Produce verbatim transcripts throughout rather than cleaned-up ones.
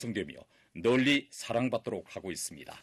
되며 널리 사랑받도록 하고 있습니다.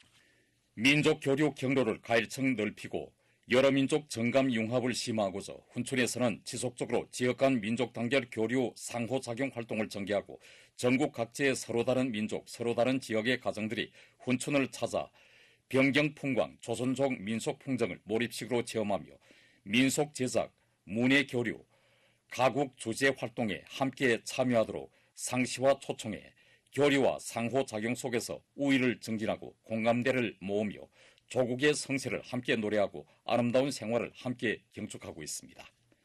민족 교류 경로를 가일청 넓히고 여러 민족 정감 융합을 심화하고자 훈촌에서는 지속적으로 지역 간 민족 단결 교류 상호작용 활동을 전개하고 전국 각지의 서로 다른 민족, 서로 다른 지역의 가정들이 훈촌을 찾아 병경풍광, 조선족 민속풍정을 몰입식으로 체험하며 민속 제작, 문예 교류, 가국 주재 활동에 함께 참여하도록 상시와 초청해 교류와 상호작용 속에서 우위를 증진하고 공감대를 모으며 조국의 성세를 함께 노래하고 아름다운 생활을 함께 경축하고 있습니다.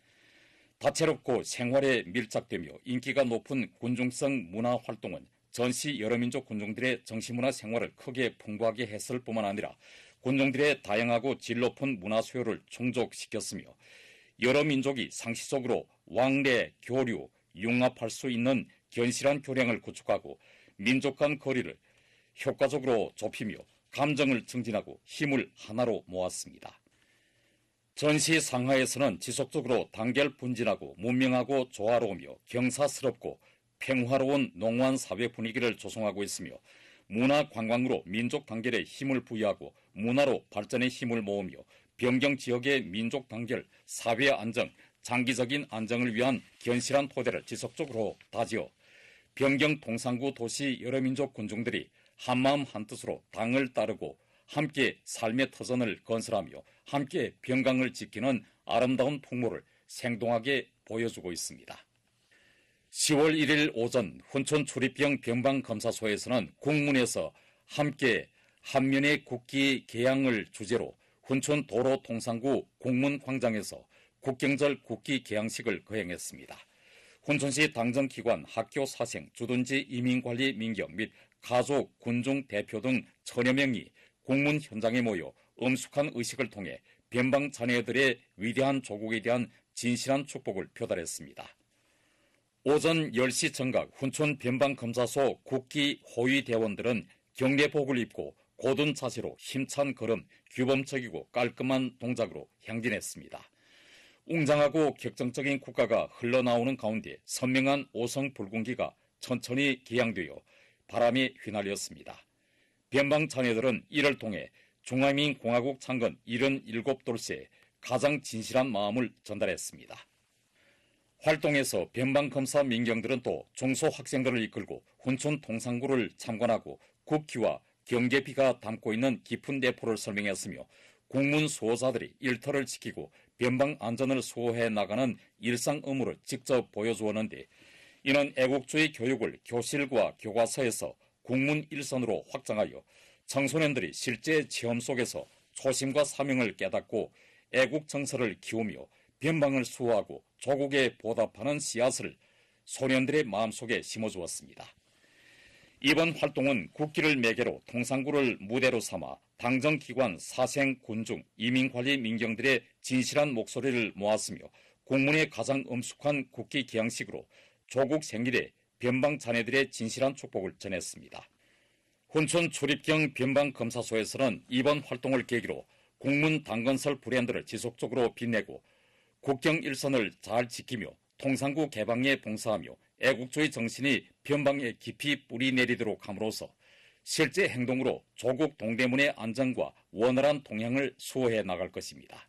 다채롭고 생활에 밀착되며 인기가 높은 군중성 문화활동은 전시 여러민족 군중들의 정치문화 생활을 크게 풍부하게 했을 뿐만 아니라 군중들의 다양하고 질 높은 문화 수요를 충족시켰으며 여러 민족이 상시적으로 왕래, 교류, 융합할 수 있는 견실한 교량을 구축하고 민족 간 거리를 효과적으로 좁히며 감정을 증진하고 힘을 하나로 모았습니다. 전시 상하에서는 지속적으로 단결 분진하고 문명하고 조화로우며 경사스럽고 평화로운 농후한 사회 분위기를 조성하고 있으며 문화 관광으로 민족 단결에 힘을 부여하고 문화로 발전의 힘을 모으며 변경 지역의 민족 단결, 사회 안정, 장기적인 안정을 위한 견실한 토대를 지속적으로 다지어 변경 동산구 도시 여러 민족 군중들이 한마음 한뜻으로 당을 따르고 함께 삶의 터전을 건설하며 함께 병강을 지키는 아름다운 풍모를 생동하게 보여주고 있습니다. 시월 일일 오전 훈촌 출입병 변방검사소에서는 국문에서 함께 한면의 국기 개양을 주제로 훈촌 도로통상구 공문광장에서 국경절 국기 개양식을 거행했습니다. 훈촌시 당정기관, 학교 사생, 주둔지 이민관리 민경 및 가족, 군중 대표 등 천여 명이 공문 현장에 모여 엄숙한 의식을 통해 변방 자녀들의 위대한 조국에 대한 진실한 축복을 표달했습니다. 오전 열 시 정각 훈촌 변방검사소 국기 호위 대원들은 경례복을 입고 고든 자세로 힘찬 걸음, 규범적이고 깔끔한 동작으로 향진했습니다. 웅장하고 격정적인 국가가 흘러나오는 가운데 선명한 오성 붉은기가 천천히 개양되어 바람에 휘날렸습니다. 변방 자녀들은 이를 통해 중화민공화국 창건 칠십칠 돌새에 가장 진실한 마음을 전달했습니다. 활동에서 변방검사 민경들은 또 중소학생들을 이끌고 훈촌 통상구를 참관하고 국기와 경계비가 담고 있는 깊은 내포를 설명했으며 국문 수호자들이 일터를 지키고 변방 안전을 수호해 나가는 일상 의무를 직접 보여주었는데 이는 애국주의 교육을 교실과 교과서에서 국문 일선으로 확장하여 청소년들이 실제 체험 속에서 초심과 사명을 깨닫고 애국 정서를 키우며 변방을 수호하고 조국에 보답하는 씨앗을 소년들의 마음속에 심어주었습니다. 이번 활동은 국기를 매개로 통상구를 무대로 삼아 당정기관, 사생, 군중, 이민관리 민경들의 진실한 목소리를 모았으며 국문의 가장 엄숙한 국기 개양식으로 조국 생일에 변방 자녀들의 진실한 축복을 전했습니다. 훈촌 출입경 변방검사소에서는 이번 활동을 계기로 국문 당건설 브랜드를 지속적으로 빛내고 국경 일선을 잘 지키며 통상구 개방에 봉사하며 애국주의 정신이 변방에 깊이 뿌리내리도록 함으로써 실제 행동으로 조국 동대문의 안정과 원활한 동향을 수호해 나갈 것입니다.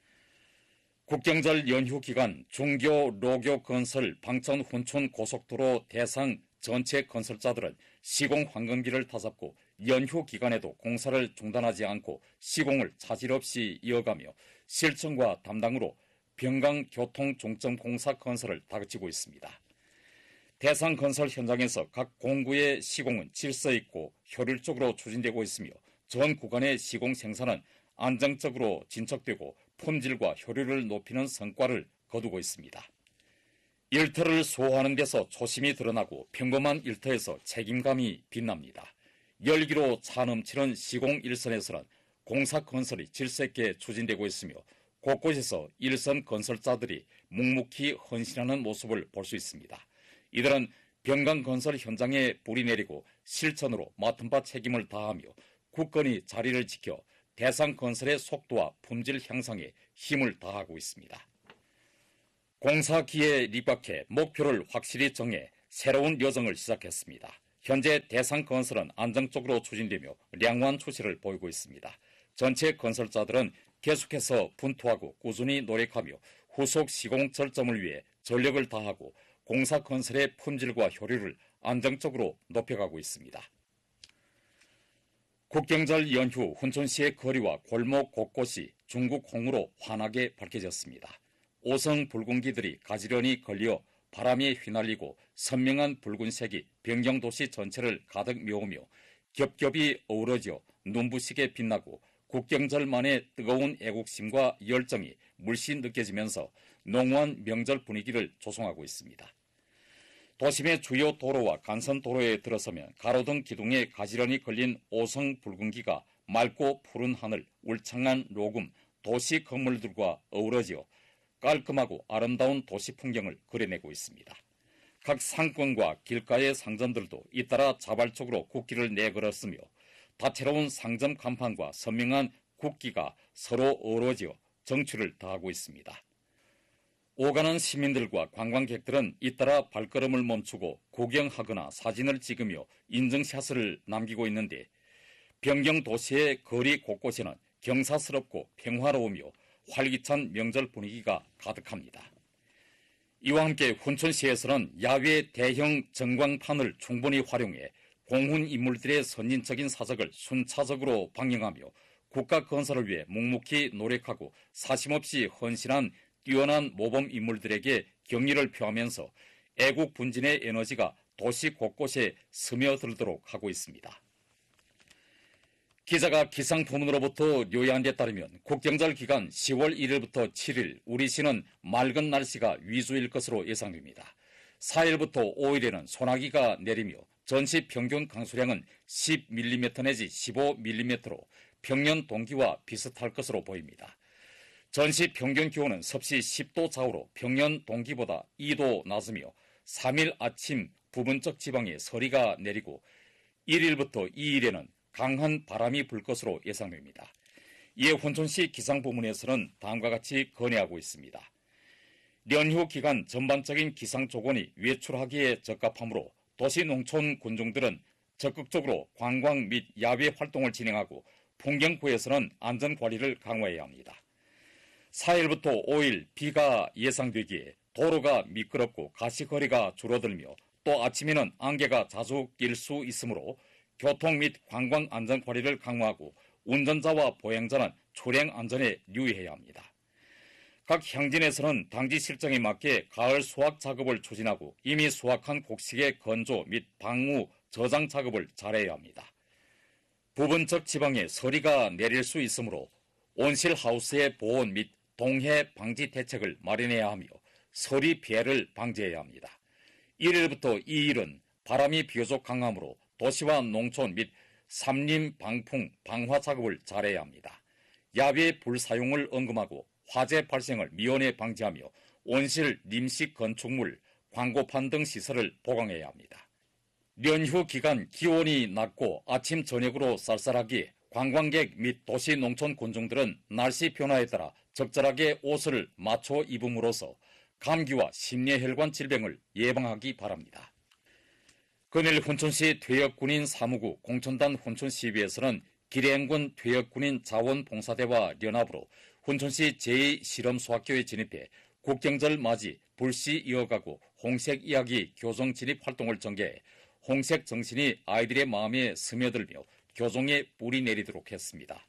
국경절 연휴 기간 중교, 로교 건설, 방천 훈촌 고속도로 대상 전체 건설자들은 시공 황금기를 다잡고 연휴 기간에도 공사를 중단하지 않고 시공을 차질 없이 이어가며 실천과 담당으로 병강교통중점공사 건설을 다그치고 있습니다. 대상 건설 현장에서 각 공구의 시공은 질서 있고 효율적으로 추진되고 있으며 전 구간의 시공 생산은 안정적으로 진척되고 품질과 효율을 높이는 성과를 거두고 있습니다. 일터를 수호하는 데서 초심이 드러나고 평범한 일터에서 책임감이 빛납니다. 열기로 차 넘치는 시공 일선에서는 공사 건설이 질서 있게 추진되고 있으며 곳곳에서 일선 건설자들이 묵묵히 헌신하는 모습을 볼 수 있습니다. 이들은 병강건설 현장에 뿌리 내리고 실천으로 맡은 바 책임을 다하며 굳건히 자리를 지켜 대상 건설의 속도와 품질 향상에 힘을 다하고 있습니다. 공사 기에 입각해 목표를 확실히 정해 새로운 여정을 시작했습니다. 현재 대상 건설은 안정적으로 추진되며 량호한 추세를 보이고 있습니다. 전체 건설자들은 계속해서 분투하고 꾸준히 노력하며 후속 시공 절점을 위해 전력을 다하고 공사 건설의 품질과 효율을 안정적으로 높여가고 있습니다. 국경절 연휴 훈천시의 거리와 골목 곳곳이 중국 홍으로 환하게 밝혀졌습니다. 오성 붉은기들이 가지런히 걸려 바람에 휘날리고 선명한 붉은색이 변경도시 전체를 가득 메우며 겹겹이 어우러져 눈부시게 빛나고 국경절만의 뜨거운 애국심과 열정이 물씬 느껴지면서 농후한 명절 분위기를 조성하고 있습니다. 도심의 주요 도로와 간선도로에 들어서면 가로등 기둥에 가지런히 걸린 오성 붉은기가 맑고 푸른 하늘, 울창한 로금, 도시 건물들과 어우러져 깔끔하고 아름다운 도시 풍경을 그려내고 있습니다. 각 상권과 길가의 상점들도 잇따라 자발적으로 국기를 내걸었으며 다채로운 상점 간판과 선명한 국기가 서로 어우러져 정취를 더하고 있습니다. 오가는 시민들과 관광객들은 잇따라 발걸음을 멈추고 구경하거나 사진을 찍으며 인증샷을 남기고 있는데 변경 도시의 거리 곳곳에는 경사스럽고 평화로우며 활기찬 명절 분위기가 가득합니다. 이와 함께 훈천시에서는 야외 대형 전광판을 충분히 활용해 공훈 인물들의 선진적인 사적을 순차적으로 방영하며 국가 건설을 위해 묵묵히 노력하고 사심없이 헌신한 뛰어난 모범 인물들에게 경의를 표하면서 애국 분진의 에너지가 도시 곳곳에 스며들도록 하고 있습니다. 기자가 기상부문으로부터 요약한 데 따르면 국경절 기간 시월 일일부터 칠일 우리 시는 맑은 날씨가 위주일 것으로 예상됩니다. 사일부터 오일에는 소나기가 내리며 전시 평균 강수량은 십 밀리미터 내지 십오 밀리미터로 평년 동기와 비슷할 것으로 보입니다. 전시 평균 기온은 섭씨 십 도 좌우로 평년 동기보다 이 도 낮으며 삼일 아침 부분적 지방에 서리가 내리고 일일부터 이일에는 강한 바람이 불 것으로 예상됩니다. 이에 훈천시 기상부문에서는 다음과 같이 건의하고 있습니다. 연휴 기간 전반적인 기상 조건이 외출하기에 적합하므로 도시 농촌 군중들은 적극적으로 관광 및 야외 활동을 진행하고 풍경구에서는 안전관리를 강화해야 합니다. 사일부터 오일 비가 예상되기에 도로가 미끄럽고 가시거리가 줄어들며 또 아침에는 안개가 자주 낄 수 있으므로 교통 및 관광 안전관리를 강화하고 운전자와 보행자는 출행 안전에 유의해야 합니다. 각 향진에서는 당지 실정에 맞게 가을 수확 작업을 추진하고 이미 수확한 곡식의 건조 및 방무, 저장 작업을 잘해야 합니다. 부분적 지방에 서리가 내릴 수 있으므로 온실하우스의 보온 및 동해 방지 대책을 마련해야 하며 서리 피해를 방지해야 합니다. 일일부터 이일은 바람이 비교적 강하므로 도시와 농촌 및 산림 방풍 방화 작업을 잘해야 합니다. 야외 불 사용을 언금하고 화재 발생을 미연에 방지하며 온실 임시 건축물, 광고판 등 시설을 보강해야 합니다. 연휴 기간 기온이 낮고 아침 저녁으로 쌀쌀하기에 관광객 및 도시 농촌 군중들은 날씨 변화에 따라 적절하게 옷을 맞춰 입음으로써 감기와 심뇌혈관 질병을 예방하기 바랍니다. 금일 훈천시 퇴역군인 사무국 공천단 훈천시위에서는 기래행군 퇴역군인 자원봉사대와 연합으로 훈천시 제이 실험소학교에 진입해 국경절 맞이 불시 이어가고 홍색 이야기 교정 진입 활동을 전개해 홍색 정신이 아이들의 마음에 스며들며 교정에 뿌리 내리도록 했습니다.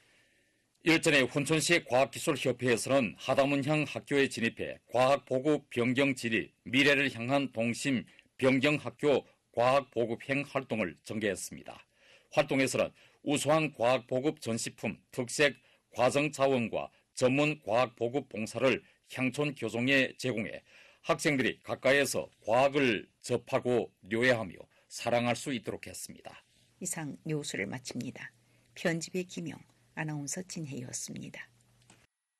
일전에 훈천시 과학기술협회에서는 하다문향 학교에 진입해 과학보급 변경 진입, 미래를 향한 동심 변경학교 과학보급행 활동을 전개했습니다. 활동에서는 우수한 과학보급 전시품, 특색 과정자원과 전문 과학보급 봉사를 향촌 교정에 제공해 학생들이 가까이에서 과학을 접하고 료해하며 사랑할 수 있도록 했습니다. 이상 뉴스를 마칩니다. 편집의 김영, 아나운서 진혜였습니다.